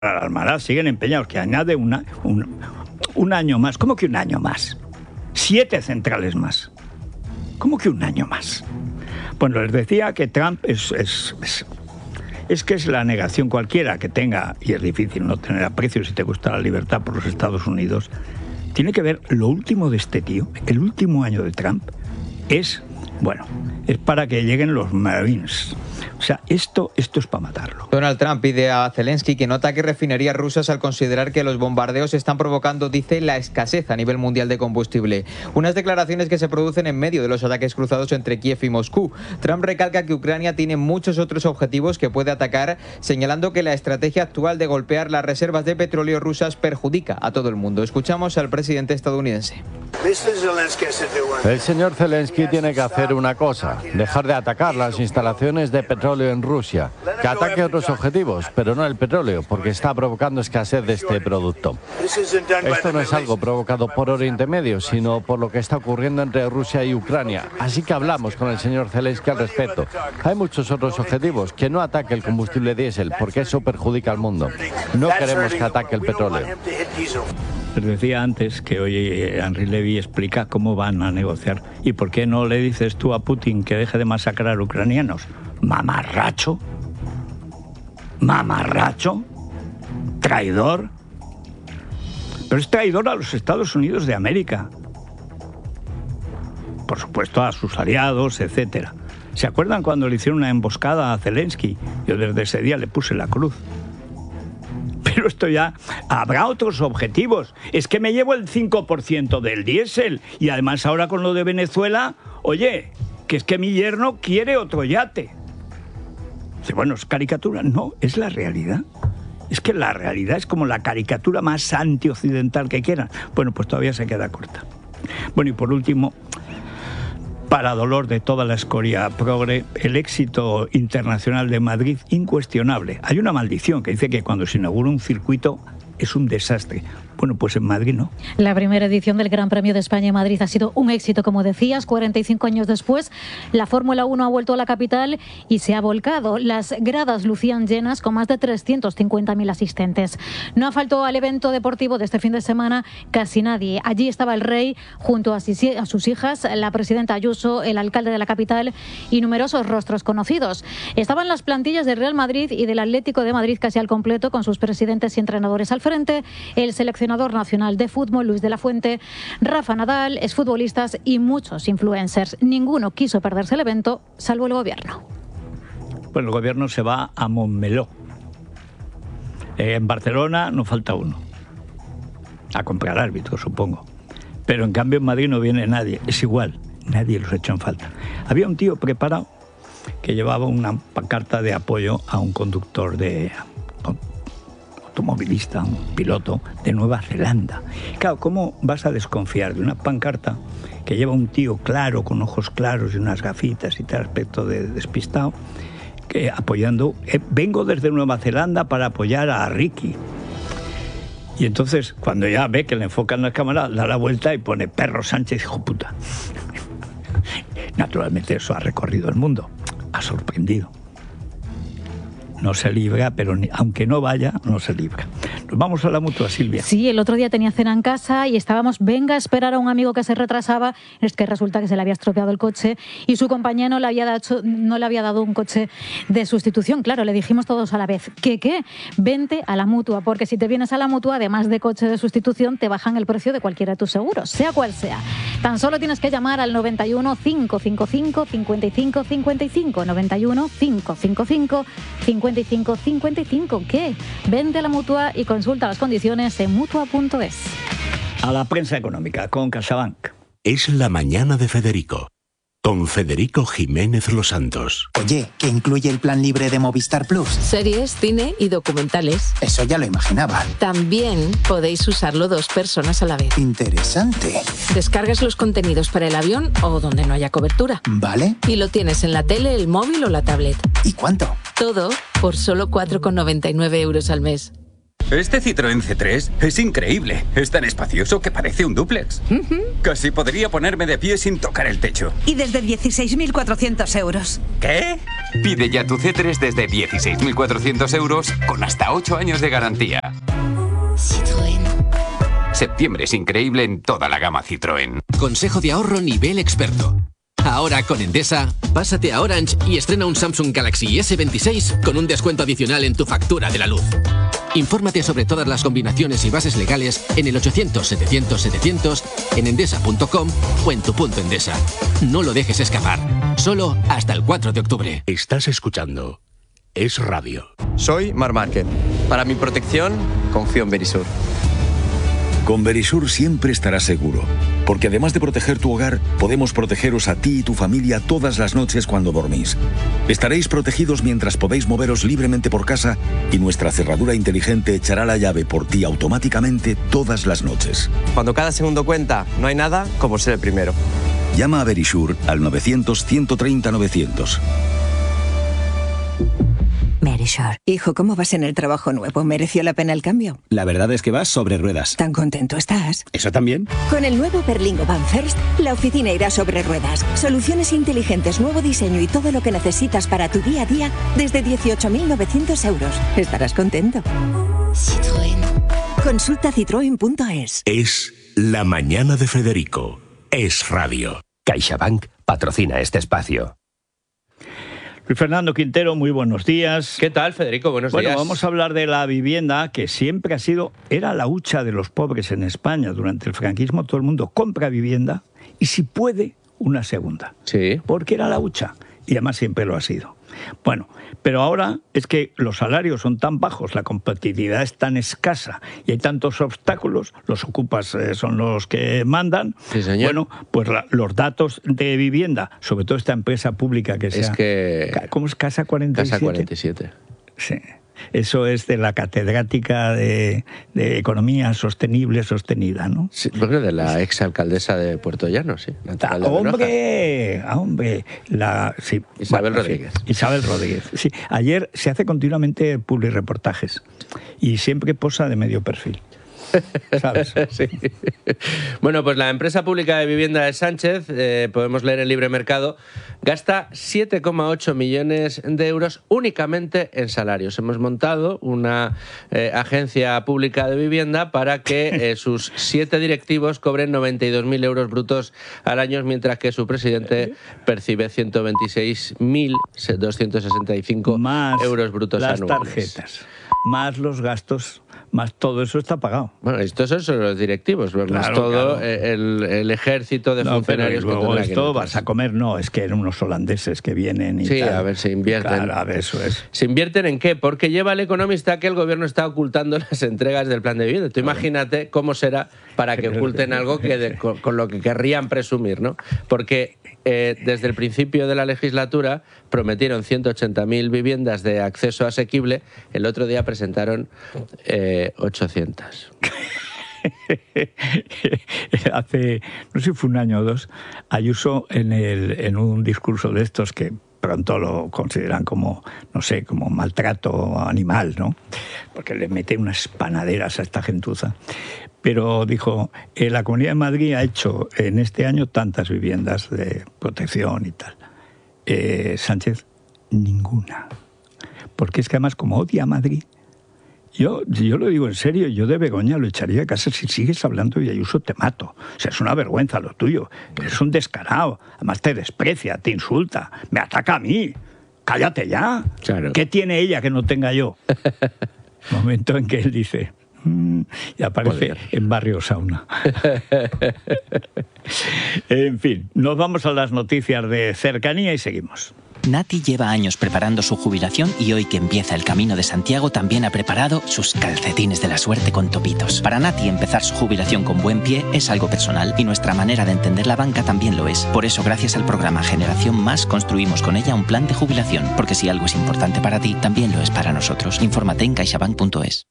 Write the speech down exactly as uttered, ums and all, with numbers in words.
Almaraz siguen empeñados, que añade una, un, un año más. ¿Cómo que un año más? Siete centrales más. ¿Cómo que un año más? Bueno, les decía que Trump es, es, es, es que es la negación cualquiera que tenga, y es difícil no tener aprecio si te gusta la libertad por los Estados Unidos. Tiene que ver lo último de este tío, el último año de Trump, es, bueno, es para que lleguen los Marines. O sea, esto, esto es para matarlo. Donald Trump pide a Zelensky que no ataque refinerías rusas al considerar que los bombardeos están provocando, dice, la escasez a nivel mundial de combustible. Unas declaraciones que se producen en medio de los ataques cruzados entre Kiev y Moscú. Trump recalca que Ucrania tiene muchos otros objetivos que puede atacar, señalando que la estrategia actual de golpear las reservas de petróleo rusas perjudica a todo el mundo. Escuchamos al presidente estadounidense. El señor Zelensky tiene que hacer una cosa, dejar de atacar las instalaciones de petróleo en Rusia, que ataque otros objetivos, pero no el petróleo, porque está provocando escasez de este producto. Esto no es algo provocado por Oriente Medio, sino por lo que está ocurriendo entre Rusia y Ucrania. Así que hablamos con el señor Zelensky al respecto. Hay muchos otros objetivos, que no ataque el combustible diésel, porque eso perjudica al mundo. No queremos que ataque el petróleo. Les decía antes que hoy Henry Levy explica cómo van a negociar. ¿Y por qué no le dices tú a Putin que deje de masacrar ucranianos? ¿Mamarracho? ¿Mamarracho? ¿Traidor? Pero es traidor a los Estados Unidos de América. Por supuesto a sus aliados, etcétera. ¿Se acuerdan cuando le hicieron una emboscada a Zelensky? Yo desde ese día le puse la cruz. Pero esto ya, habrá otros objetivos. Es que me llevo el cinco por ciento del diésel y además ahora con lo de Venezuela, oye, que es que mi yerno quiere otro yate. Dice, bueno, ¿es caricatura? No, es la realidad. Es que la realidad es como la caricatura más antioccidental que quieran. Bueno, pues todavía se queda corta. Bueno, y por último, para dolor de toda la escoria progre, el éxito internacional de Madrid incuestionable. Hay una maldición que dice que cuando se inaugura un circuito es un desastre. Bueno, pues en Madrid no. La primera edición del Gran Premio de España en Madrid ha sido un éxito, como decías. cuarenta y cinco años después, la Fórmula uno ha vuelto a la capital y se ha volcado. Las gradas lucían llenas con más de trescientos cincuenta mil asistentes. No ha faltado al evento deportivo de este fin de semana casi nadie. Allí estaba el rey junto a sus hijas, la presidenta Ayuso, el alcalde de la capital y numerosos rostros conocidos. Estaban las plantillas del Real Madrid y del Atlético de Madrid casi al completo, con sus presidentes y entrenadores al frente, el seleccionador nacional de fútbol, Luis de la Fuente, Rafa Nadal, exfutbolistas y muchos influencers. Ninguno quiso perderse el evento, salvo el gobierno. Bueno, el gobierno se va a Montmeló. Eh, en Barcelona no falta uno. A comprar árbitros, supongo. Pero en cambio en Madrid no viene nadie. Es igual, nadie los echa en falta. Había un tío preparado que llevaba una pancarta de apoyo a un conductor de automovilista, un piloto de Nueva Zelanda. Claro, ¿cómo vas a desconfiar de una pancarta que lleva un tío claro, con ojos claros y unas gafitas y tal aspecto de despistado, que apoyando, eh, vengo desde Nueva Zelanda para apoyar a Ricky? Y entonces, cuando ya ve que le enfocan la cámara, da la vuelta y pone Perro Sánchez, hijo puta. Naturalmente eso ha recorrido el mundo, ha sorprendido. No se libra, pero ni, aunque no vaya, no se libra. Nos vamos a la Mutua, Silvia. Sí, el otro día tenía cena en casa y estábamos, venga a esperar a un amigo que se retrasaba. Es que resulta que se le había estropeado el coche y su compañía no le había dado, no le había dado un coche de sustitución. Claro, le dijimos todos a la vez, ¿qué qué? Vente a la Mutua, porque si te vienes a la Mutua, además de coche de sustitución, te bajan el precio de cualquiera de tus seguros, sea cual sea. Tan solo tienes que llamar al noventa y uno, cinco cinco cinco, cincuenta y cinco cincuenta y cinco, noventa y uno, cinco cinco cinco, cincuenta y cinco cincuenta y cinco. ¿Qué? Vente a la Mutua y consulta las condiciones en mutua punto es. A la prensa económica con CaixaBank. Es la mañana de Federico, con Federico Jiménez Los Santos. Oye, ¿qué incluye el plan libre de Movistar Plus? Series, cine y documentales. Eso ya lo imaginaba. También podéis usarlo dos personas a la vez. Interesante. Descargas los contenidos para el avión o donde no haya cobertura. Vale. Y lo tienes en la tele, el móvil o la tablet. ¿Y cuánto? Todo por solo cuatro con noventa y nueve euros al mes. Este Citroën C tres es increíble. Es tan espacioso que parece un dúplex. Uh-huh. Casi podría ponerme de pie sin tocar el techo. Y desde dieciséis mil cuatrocientos euros. ¿Qué? Pide ya tu C tres desde dieciséis mil cuatrocientos euros con hasta ocho años de garantía. Citroën. Septiembre es increíble en toda la gama Citroën. Consejo de ahorro nivel experto. Ahora con Endesa, pásate a Orange y estrena un Samsung Galaxy ese veintiséis con un descuento adicional en tu factura de la luz. Infórmate sobre todas las combinaciones y bases legales en el ochocientos setecientos setecientos, en endesa punto com o en tu punto Endesa. No lo dejes escapar. Solo hasta el cuatro de octubre. Estás escuchando Es Radio. Soy Mar Márquez. Para mi protección, confío en Verisur. Con Verisur siempre estarás seguro, porque además de proteger tu hogar, podemos protegeros a ti y tu familia todas las noches cuando dormís. Estaréis protegidos mientras podéis moveros libremente por casa y nuestra cerradura inteligente echará la llave por ti automáticamente todas las noches. Cuando cada segundo cuenta, no hay nada como ser el primero. Llama a Verisur al novecientos, ciento treinta, novecientos. Verisur. Hijo, ¿cómo vas en el trabajo nuevo? ¿Mereció la pena el cambio? La verdad es que vas sobre ruedas. ¿Tan contento estás? ¿Eso también? Con el nuevo Berlingo Van First, la oficina irá sobre ruedas. Soluciones inteligentes, nuevo diseño y todo lo que necesitas para tu día a día desde dieciocho mil novecientos euros. Estarás contento. Citroën. Consulta citroen punto es. Es La Mañana de Federico. Es Radio. CaixaBank patrocina este espacio. Luis Fernando Quintero, muy buenos días. ¿Qué tal, Federico? Buenos bueno, días. Bueno, vamos a hablar de la vivienda, que siempre ha sido, era la hucha de los pobres en España. Durante el franquismo todo el mundo compra vivienda y si puede, una segunda. Sí. Porque era la hucha y además siempre lo ha sido. Bueno, pero ahora es que los salarios son tan bajos, la competitividad es tan escasa y hay tantos obstáculos, los ocupas eh, son los que mandan. Sí, señor. Bueno, pues la, los datos de vivienda, sobre todo esta empresa pública que sea... Es que... ¿Cómo es? Casa cuarenta y siete. Casa cuarenta y siete. Sí. Eso es de la catedrática de, de Economía Sostenible Sostenida, ¿no? Sí, bueno, de la exalcaldesa de Puerto Llano, sí. Ah, ¡Hombre! Ah, ¡Hombre! La, sí, Isabel bueno, Rodríguez. Sí, Isabel Rodríguez. Sí. Ayer se hace continuamente publireportajes y siempre posa de medio perfil. ¿Sabes? Sí. Bueno, pues la empresa pública de vivienda de Sánchez, eh, podemos leer en Libre Mercado, gasta siete coma ocho millones de euros únicamente en salarios. Hemos montado una eh, agencia pública de vivienda para que eh, sus siete directivos cobren noventa y dos mil euros brutos al año, mientras que su presidente percibe ciento veintiséis mil doscientos sesenta y cinco euros brutos las anuales. Tarjetas, más los gastos, más todo eso está pagado. Bueno, estos son los directivos, más claro, todo claro. El, el ejército de no, funcionarios. Pero luego que esto vas a comer, no, es que eran unos holandeses que vienen y sí, tal. a ver, se invierten. Claro, a ver, eso es. ¿Se invierten en qué? Porque lleva el Economista que el gobierno está ocultando las entregas del plan de vivienda. Tú imagínate cómo será para que oculten algo que de, con, con lo que querrían presumir, ¿no? Porque eh, desde el principio de la legislatura prometieron ciento ochenta mil viviendas de acceso asequible. El otro día presentaron eh, ochocientas. Hace, no sé si fue un año o dos, Ayuso en, el, en un discurso de estos que pronto lo consideran como, no sé, como maltrato animal, ¿no? Porque le mete unas panaderas a esta gentuza. Pero dijo, eh, la Comunidad de Madrid ha hecho en este año tantas viviendas de protección y tal. Eh, Sánchez, ninguna. Porque es que además, como odia a Madrid, yo, yo lo digo en serio, yo de Begoña lo echaría a casa. Si sigues hablando de Ayuso te mato. O sea, es una vergüenza lo tuyo. Eres un descarado. Además te desprecia, te insulta, me ataca a mí. Cállate ya. Claro. ¿Qué tiene ella que no tenga yo? Momento en que él dice... Mm, y aparece Poder. En Barrio Sauna. En fin, nos vamos a las noticias de cercanía y seguimos. Nati lleva años preparando su jubilación y hoy que empieza el Camino de Santiago también ha preparado sus calcetines de la suerte con topitos. Para Nati empezar su jubilación con buen pie es algo personal y nuestra manera de entender la banca también lo es. Por eso gracias al programa Generación Más construimos con ella un plan de jubilación, porque si algo es importante para ti, también lo es para nosotros. Infórmate en caixabank punto es.